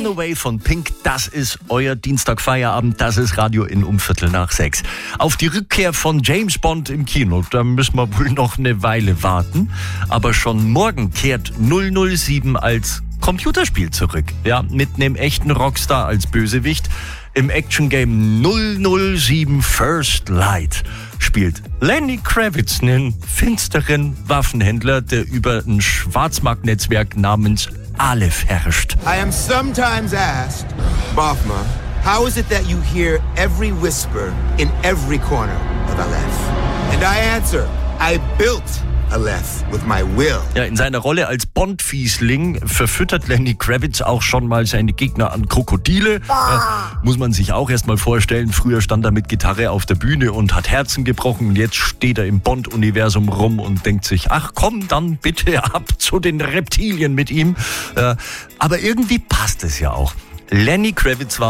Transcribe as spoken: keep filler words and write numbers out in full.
Runaway von Pink, das ist euer Dienstagfeierabend, das ist Radio in um Viertel nach sechs. Auf die Rückkehr von James Bond im Kino, da müssen wir wohl noch eine Weile warten. Aber schon morgen kehrt null null sieben als Computerspiel zurück. Ja, mit einem echten Rockstar als Bösewicht. Im Action-Game null null sieben First Light spielt Lenny Kravitz einen finsteren Waffenhändler, der über ein Schwarzmarktnetzwerk namens Aleph herrscht. I am sometimes asked, Bafma, how is it that you hear every whisper in every corner of Aleph? And I answer, I built Aleph with my will. Ja, in seiner Rolle als Bond-Fiesling verfüttert Lenny Kravitz auch schon mal seine Gegner an Krokodile. Äh, muss man sich auch erst mal vorstellen. Früher stand er mit Gitarre auf der Bühne und hat Herzen gebrochen. Und jetzt steht er im Bond-Universum rum und denkt sich, ach komm, dann bitte ab zu den Reptilien mit ihm. Äh, aber irgendwie passt es ja auch. Lenny Kravitz war